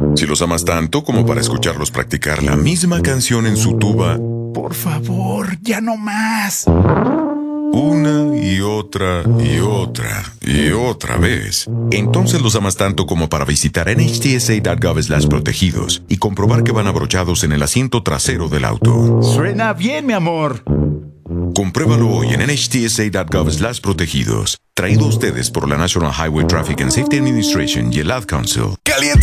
Si los amas tanto como para escucharlos practicar la misma canción en su tuba, Por favor, ya no más. una y otra y otra y otra vez, entonces los amas tanto como para visitar nhtsa.gov/protegidos y comprobar que van abrochados en el asiento trasero del auto. Suena bien, mi amor. Compruébalo hoy en nhtsa.gov/protegidos. Traído a ustedes por la National Highway Traffic and Safety Administration y el Ad Council. ¡Caliente!